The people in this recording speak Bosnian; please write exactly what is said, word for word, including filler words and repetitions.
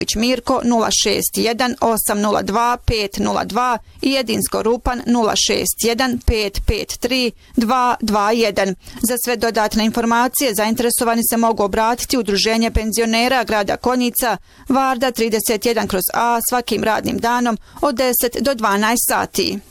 Mirko nula šest jedan osam nula dva pet nula dva i Jedinsko Rupan nula šest jedan pet pet tri dva dva jedan. Za sve dodatne informacije zainteresovani se mogu obratiti Udruženje penzionera grada Konjica, Varda trideset jedan kroz A svakim radnim danom od deset do dvanaest sati.